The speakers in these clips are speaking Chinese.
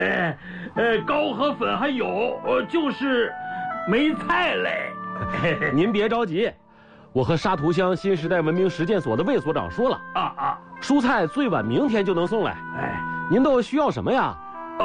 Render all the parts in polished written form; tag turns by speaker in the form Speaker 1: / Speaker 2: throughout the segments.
Speaker 1: 糕和粉还有，就是没菜嘞。
Speaker 2: 您别着急，我和沙图乡新时代文明实践所的魏所长说了蔬菜最晚明天就能送来。您都需要什么呀？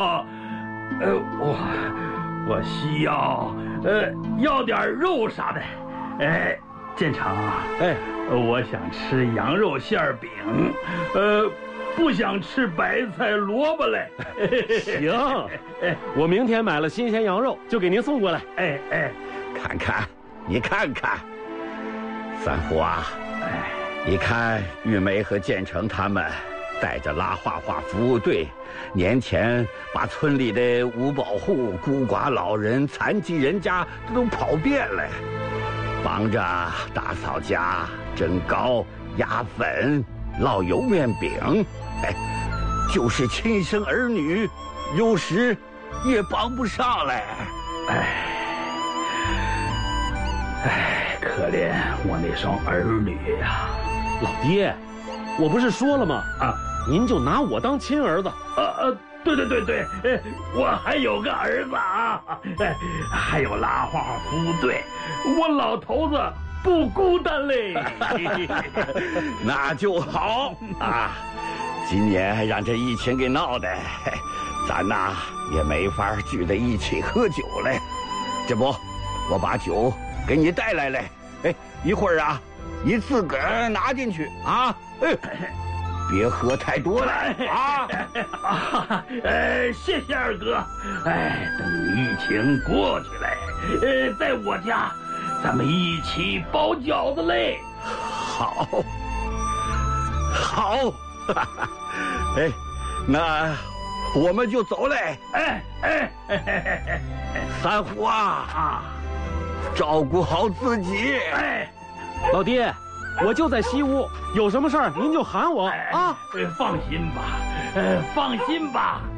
Speaker 1: 我需要点肉啥的。建成啊，我想吃羊肉馅饼，不想吃白菜萝卜嘞。
Speaker 2: 行，我明天买了新鲜羊肉就给您送过来。
Speaker 3: 看看，你看看，三虎啊，你看玉梅和建成他们带着拉画画服务队，年前把村里的五保户、孤寡老人、残疾人家都跑遍了，帮着打扫家、蒸糕、压粉、烙油面饼。就是亲生儿女，有时也帮不上嘞。
Speaker 1: 可怜我那双儿女呀！
Speaker 2: 老爹，我不是说了吗？您就拿我当亲儿子。
Speaker 1: 对，我还有个儿子啊，还有拉画画服务队，我老头子不孤单嘞。
Speaker 3: 那就好啊！今年让这疫情给闹的，咱呐也没法聚在一起喝酒嘞。这不，我把酒给你带来了，一会儿啊，你自个儿拿进去啊，别喝太多了啊！
Speaker 1: 谢谢二哥。等疫情过去了，在我家，咱们一起包饺子嘞。
Speaker 3: 好，那我们就走嘞。三虎啊，照顾好自己。
Speaker 2: 老爹，我就在西屋，有什么事儿您就喊我啊。
Speaker 1: 放心吧，放心吧。